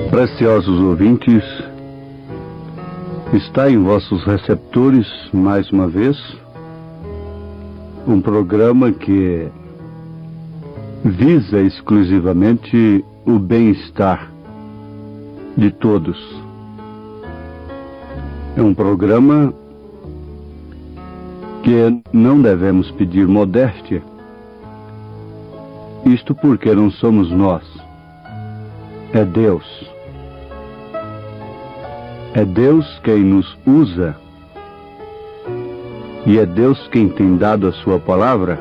Preciosos ouvintes, está em vossos receptores, mais uma vez, um programa que visa exclusivamente o bem-estar de todos. É um programa que não devemos pedir modéstia, isto porque não somos nós, é Deus. É Deus quem nos usa e é Deus quem tem dado a sua palavra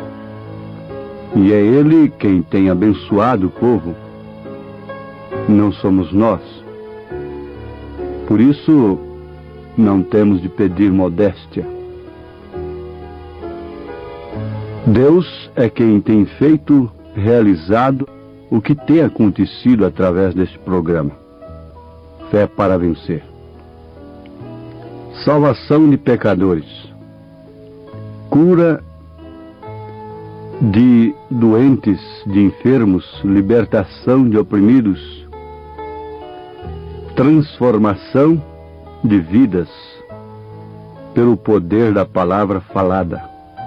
e é Ele quem tem abençoado o povo, não somos nós. Por isso, não temos de pedir modéstia. Deus é quem tem feito, realizado o que tem acontecido através deste programa. Fé para vencer. Salvação de pecadores. Cura de doentes, de enfermos, libertação de oprimidos, transformação de vidas pelo poder da palavra falada.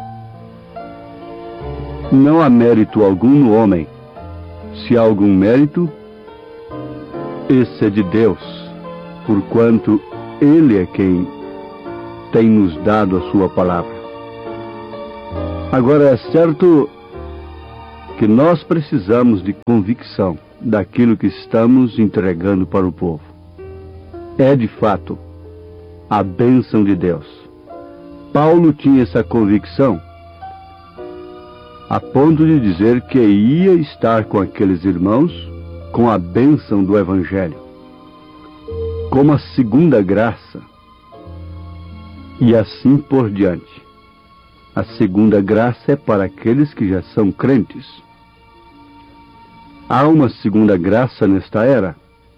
Não há mérito algum no homem. Se há algum mérito, esse é de Deus, porquanto Ele é quem tem nos dado a sua palavra. Agora, é certo que nós precisamos de convicção daquilo que estamos entregando para o povo. É, de fato, a bênção de Deus. Paulo tinha essa convicção, a ponto de dizer que ia estar com aqueles irmãos com a bênção do Evangelho, como a segunda graça, e assim por diante. A segunda graça é para aqueles que já são crentes. Há uma segunda graça nesta era,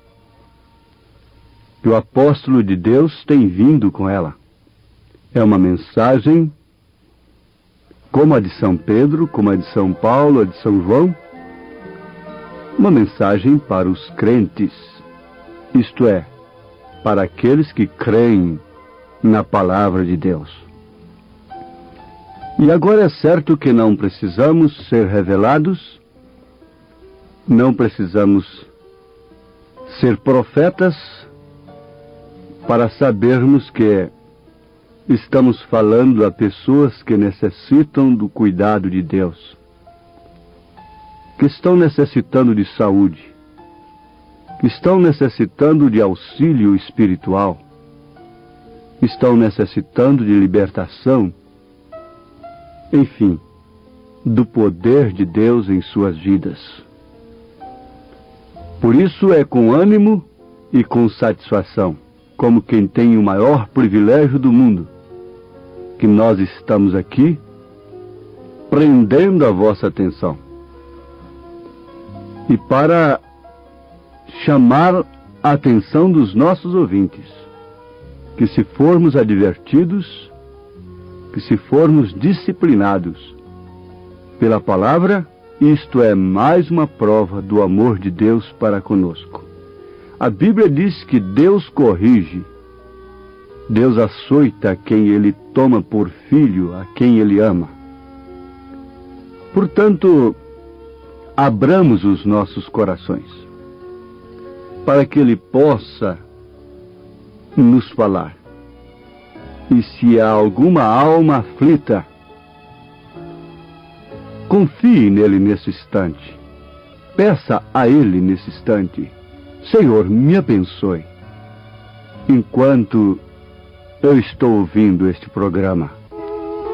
que o apóstolo de Deus tem vindo com ela. É uma mensagem como a de São Pedro, como a de São Paulo, a de São João, uma mensagem para os crentes, isto é, para aqueles que creem na palavra de Deus. E agora é certo que não precisamos ser revelados, não precisamos ser profetas para sabermos que estamos falando a pessoas que necessitam do cuidado de Deus, que estão necessitando de saúde, que estão necessitando de auxílio espiritual, estão necessitando de libertação, enfim, do poder de Deus em suas vidas. Por isso é com ânimo e com satisfação, como quem tem o maior privilégio do mundo, que nós estamos aqui prendendo a vossa atenção. E para chamar a atenção dos nossos ouvintes, que se formos advertidos, que se formos disciplinados pela palavra, isto é mais uma prova do amor de Deus para conosco. A Bíblia diz que Deus corrige, Deus açoita quem Ele toma por filho, a quem Ele ama. Portanto, abramos os nossos corações, para que Ele possa nos falar. E se há alguma alma aflita, confie nele nesse instante. Peça a Ele nesse instante: Senhor, me abençoe, enquanto eu estou ouvindo este programa.